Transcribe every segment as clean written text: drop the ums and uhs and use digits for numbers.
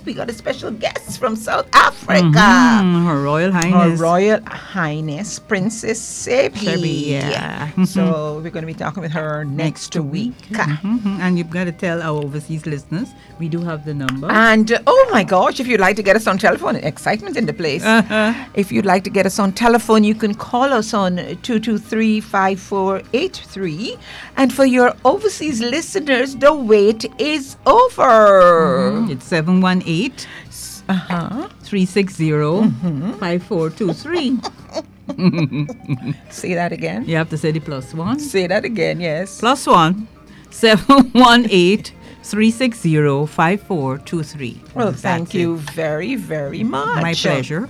we got a special guest from South Africa. Her Royal Highness. Her Royal Highness Princess Sebi. Yeah. So we're going to be talking with her next week. And you've got to tell our overseas listeners, we do have the number. And oh my gosh, if you'd like to get us on telephone, excitement in the place. If you'd like to get us on telephone, you can call us on 223-5483. And for your overseas listeners, the wait is over. It's 718-360-5423. Say that again. You have to say the +1. Say that again, yes. +1 718-360-5423. Well, thank you very, very much. My pleasure.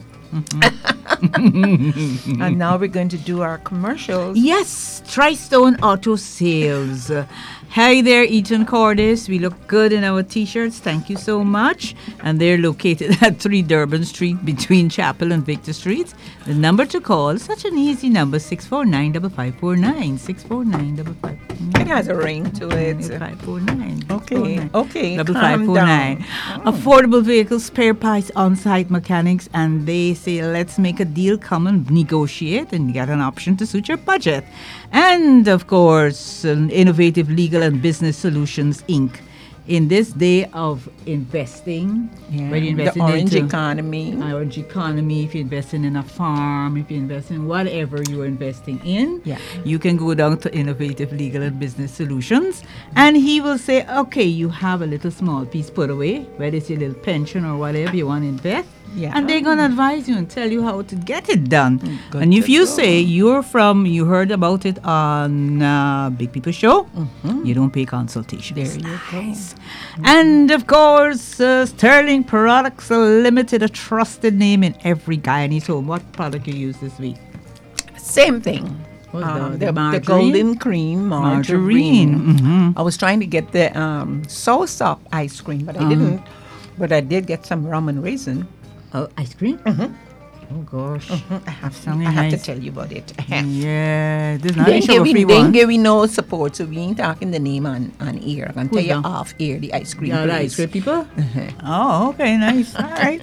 And now we're going to do our commercials. Yes, Tristone Auto Sales. Hey there, Eaton Cordes. We look good in our t-shirts. Thank you so much. And they're located at 3 Durban Street between Chapel and Victor Streets. The number to call, such an easy number, 649-5549. 649-5549. It has a ring to it. 549. Okay. 5549. Affordable vehicle spare parts, on-site mechanics, and they say, let's make a deal, come and negotiate and get an option to suit your budget. And of course, Innovative Legal and Business Solutions Inc. In this day of investing, where you're investing the orange into economy. Orange economy, if you're investing in a farm, if you're investing in whatever you're investing in, you can go down to Innovative Legal and Business Solutions, and he will say, okay, you have a little small piece put away, whether it's your little pension or whatever you want to invest. And they're going to advise you and tell you how to get it done. And if you say you heard about it on Big People Show, you don't pay consultations. There you go. And of course, Sterling Products Limited, a trusted name in every Guyanese home. What product you use this week? Same thing. The golden cream margarine. I was trying to get the Soursop ice cream, but I didn't. But I did get some rum and raisin. Oh, ice cream? Oh gosh. I have to tell you about it. Yeah, there's not a sugar-free one. Then give me no support, so we ain't talking the name on air. I'm going to tell you off air, the ice cream. The ice cream people? Oh, okay, nice. All right.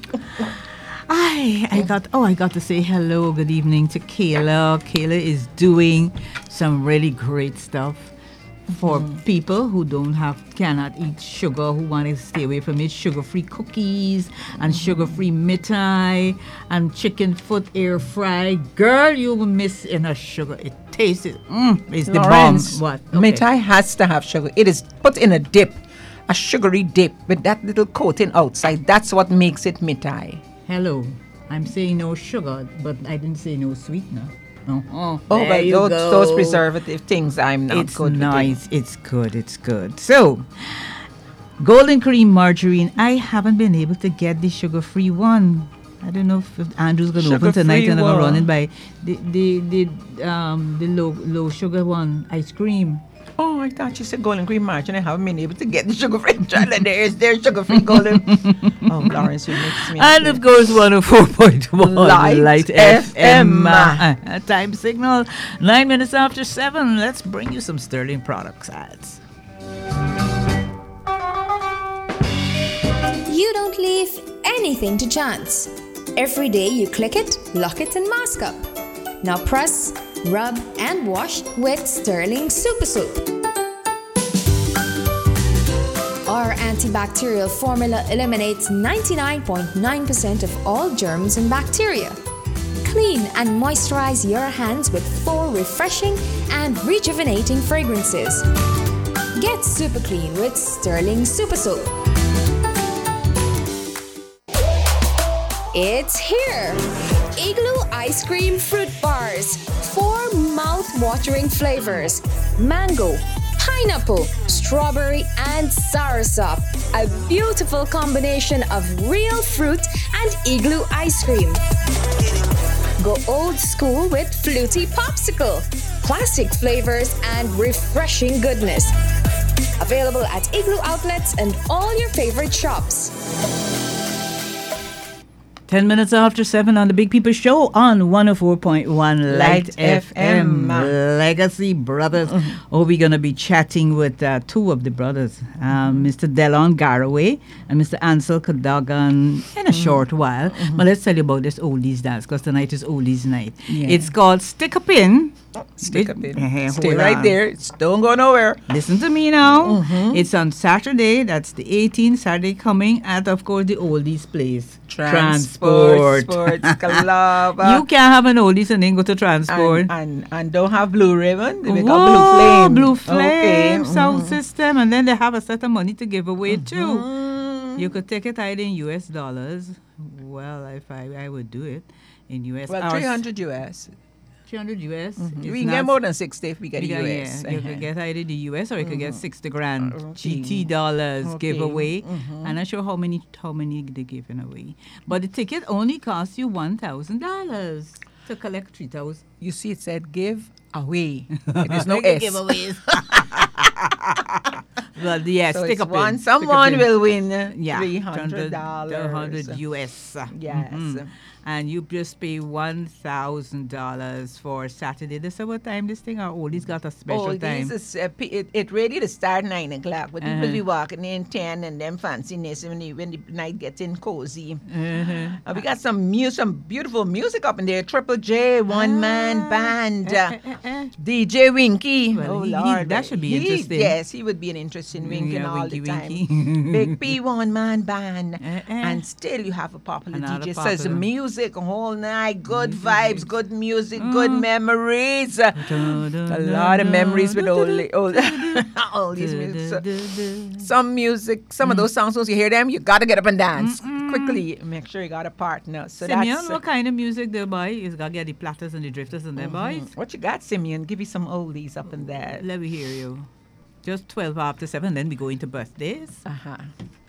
I got to say hello, good evening to Kayla. Kayla is doing some really great stuff for people who cannot eat sugar, who want to stay away from it. Sugar-free cookies and sugar-free mithai and chicken foot air fry. Girl, you will miss enough sugar. It tastes it's the bomb. What? Okay. Mithai has to have sugar. It is put in a dip, a sugary dip with that little coating outside. That's what makes it mithai. Hello, I'm saying no sugar, but I didn't say no sweetener. But those preservative things, I'm not good with. It's good. It's good. So, golden cream margarine. I haven't been able to get the sugar-free one. I don't know if Andrew's going to open tonight and I'm going to run it by the low sugar one, ice cream. Oh, I thought you said golden cream margarine. I haven't been able to get the sugar-free. There's sugar-free golden. Oh, Lawrence, you makes me. And of course, 104.1 Light FM. Time signal, 9 minutes after 7. Let's bring you some Sterling Products ads. You don't leave anything to chance. Every day you click it, lock it, and mask up. Now press, rub, and wash with Sterling Super Soap. Our antibacterial formula eliminates 99.9% of all germs and bacteria. Clean and moisturize your hands with 4 refreshing and rejuvenating fragrances. Get super clean with Sterling Super Soap. It's here! Igloo Ice Cream Fruit Bars. 4 mouth-watering flavors. Mango, pineapple, strawberry, and soursop. A beautiful combination of real fruit and Igloo ice cream. Go old school with Fluty Popsicle. Classic flavors and refreshing goodness. Available at Igloo outlets and all your favorite shops. 10 minutes after 7 on the Big People Show on 104.1 Light FM. Legacy Brothers. Oh, we're going to be chatting with two of the brothers, Mr. Delon Garraway and Mr. Ansel Cadogan in a short while. But let's tell you about this oldies dance, because tonight is oldies night. Yeah. It's called Stick a Pin. Stick a pin. Stay right there. Don't go nowhere. Listen to me now. It's on Saturday. That's the 18th Saturday coming at, of course, the oldies place. Transport Club. You can't have an oldies and then go to transport. And don't have Blue Ribbon. They got Blue Flame sound system. And then they have a set of money to give away too. You could take it either in US dollars. Well, if I would do it in US. Well, 300 US. 300 US. We can get more than 60 if we get US. Yeah. You could get either the US or you could get 60 grand GT dollars giveaway. I'm not sure how many they're giving away. But the ticket only costs you $1,000 to collect 3,000. You see, it said give away. There's no S. Giveaways. Well, yes, so stick up in. Someone will win $300 US. Yes. And you just pay $1,000 for Saturday. This is what time this thing are. Oldies got a special time. It ready to start 9 o'clock. But people be walking in 10 and them fanciness when the night gets in cozy. We got some beautiful music up in there. Triple J, one-man band. DJ Winky. Well, Lord. That should be interesting. Yes, he would be an interesting winking all the time. Big P, one-man band. And still you have a popular DJ. So it's music all night, good vibes, good music, good memories. A lot of memories with all these music. Some music, some of those songs, once you hear them, you got to get up and dance quickly. Make sure you got a partner. So Simeon, what kind of music they buy? You got to get the Platters and the Drifters and them boys. What you got, Simeon? Give me some oldies up in there. Let me hear you. Just 12 after 7, then we go into birthdays.